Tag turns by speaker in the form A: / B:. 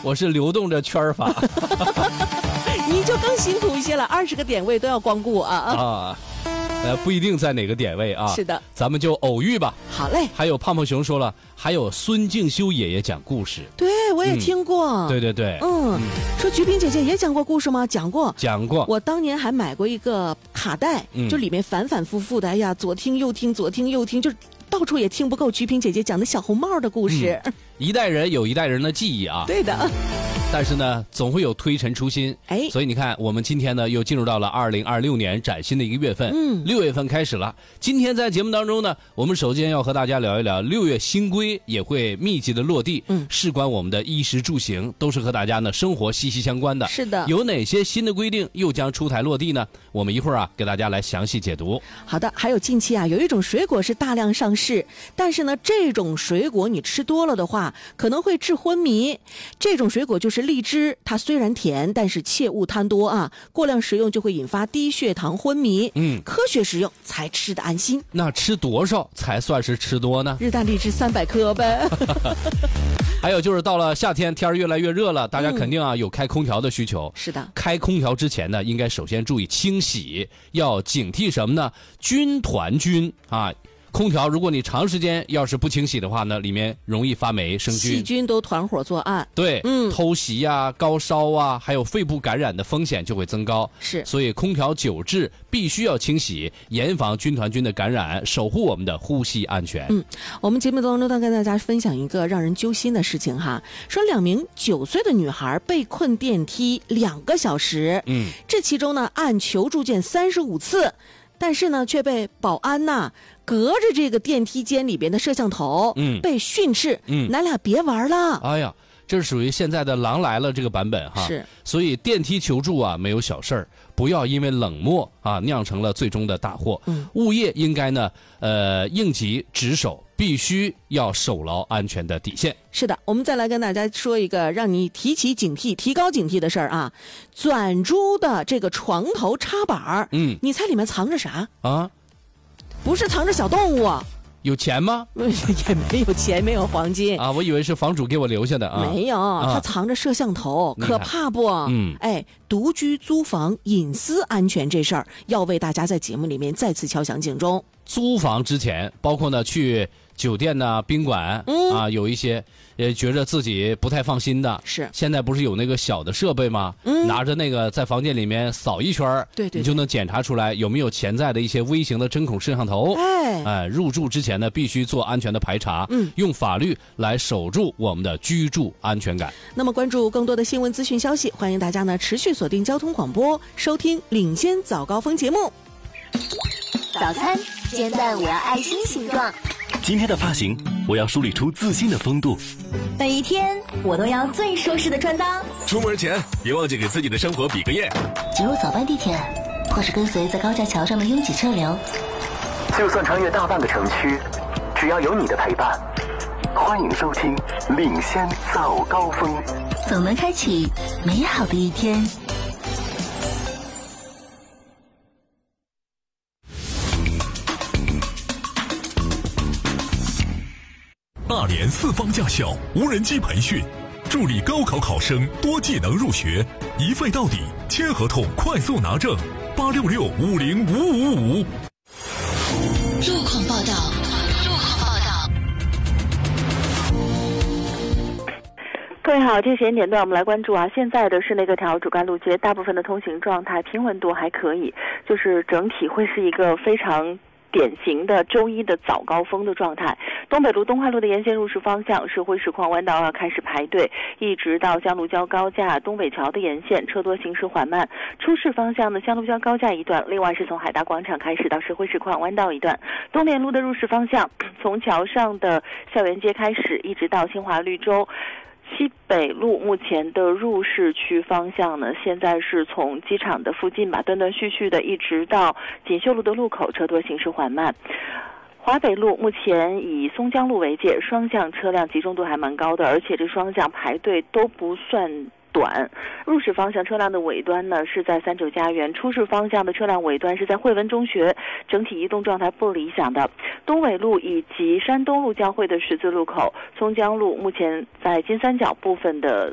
A: 我是流动着圈法。
B: 你就更辛苦一些了，20个点位都要光顾啊。
A: 不一定在哪个点位啊。
B: 是的，
A: 咱们就偶遇吧。
B: 好嘞。
A: 还有胖胖熊说了，还有孙敬修爷爷讲故事。
B: 对，我也听过。
A: 对对对。
B: 说菊萍姐姐也讲过故事吗？讲过。我当年还买过一个卡带，就里面反反复复的，哎呀，左听右听，左听右听，就到处也听不够菊萍姐姐讲的小红帽的故事。
A: 一代人有一代人的记忆啊。
B: 对的。
A: 但是呢，总会有推陈出新。所以你看，我们今天呢又进入到了2026年崭新的一个月份。6月份开始了。今天在节目当中呢，我们首先要和大家聊一聊6月新规也会密集的落地，事关我们的衣食住行，都是和大家呢生活息息相关的。
B: 是的。
A: 有哪些新的规定又将出台落地呢？我们一会儿给大家来详细解读。
B: 好的。还有近期有一种水果是大量上市，但是呢，这种水果你吃多了的话，可能会致昏迷。这种水果就是荔枝，它虽然甜，但是切勿贪多啊！过量食用就会引发低血糖昏迷。科学食用才吃得安心。
A: 那吃多少才算是吃多呢？
B: 日啖荔枝300克呗。
A: 还有就是到了夏天，天越来越热了，大家肯定有开空调的需求。
B: 是的。
A: 开空调之前呢，应该首先注意清洗，要警惕什么呢？军团菌啊。空调如果你长时间要是不清洗的话呢，里面容易发霉生菌，
B: 细菌都团伙作案。
A: 对，偷袭高烧还有肺部感染的风险就会增高。
B: 是，
A: 所以空调久置必须要清洗，严防军团菌的感染，守护我们的呼吸安全。
B: 我们节目当中跟大家分享一个让人揪心的事情哈，说2名9岁的女孩被困电梯2个小时，这其中呢按求助键35次。但是呢，却被保安隔着这个电梯间里边的摄像头，被训斥，咱俩别玩了。
A: 哎呀，这是属于现在的狼来了这个版本哈。
B: 是。
A: 所以电梯求助没有小事儿，不要因为冷漠酿成了最终的大祸。物业应该呢，应急值守，必须要守牢安全的底线。
B: 是的，我们再来跟大家说一个让你提起警惕、提高警惕的事儿啊！转租的这个床头插板，你猜里面藏着啥啊？不是藏着小动物。
A: 有钱吗？
B: 也没有钱，没有黄金
A: 啊！我以为是房主给我留下的啊。
B: 没有，他藏着摄像头，可怕不？独居租房隐私安全这事儿，要为大家在节目里面再次敲响警钟。
A: 租房之前，包括呢去酒店宾馆有一些觉着自己不太放心的。
B: 是。
A: 现在不是有那个小的设备吗？拿着那个在房间里面扫一圈，
B: 对，
A: 你就能检查出来有没有潜在的一些微型的针孔摄像头。入住之前呢，必须做安全的排查，用法律来守住我们的居住安全感。
B: 那么关注更多的新闻资讯消息，欢迎大家呢持续锁定交通广播，收听领先早高峰节目。
C: 早餐煎蛋我要爱心形状，
D: 今天的发型我要梳理出自信的风度，
C: 每一天我都要最舒适的穿搭。
D: 出门前别忘记给自己的生活比个耶。
C: 挤入早班地铁，或是跟随在高架桥上的拥挤车流，
E: 就算穿越大半个城区，只要有你的陪伴。欢迎收听领先早高峰，
C: 总能开启美好的一天。
F: 大连4方驾校无人机培训，助力高考考生多技能入学，一费到底，签合同快速拿证，866-50555。
C: 路况报道。
G: 各位好，这个时间点段我们来关注现在的市内各条主干路街大部分的通行状态平稳度还可以，就是整体会是一个非常典型的周一的早高峰的状态。东北路东快路的沿线入市方向是辉石矿弯道要开始排队，一直到江路交高架东北桥的沿线车多行驶缓慢。出市方向的江路交高架一段，另外是从海大广场开始到是辉石矿弯道一段。东联路的入市方向从桥上的校园街开始，一直到新华绿洲。西北路目前的入市区方向呢，现在是从机场的附近吧，断断续续的一直到锦绣路的路口，车多行驶缓慢。华北路目前以松江路为界，双向车辆集中度还蛮高的，而且这双向排队都不算短。入市方向车辆的尾端呢是在三九家园，出市方向的车辆尾端是在汇文中学，整体移动状态不理想的。东纬路以及山东路交汇的十字路口，松江路目前在金三角部分的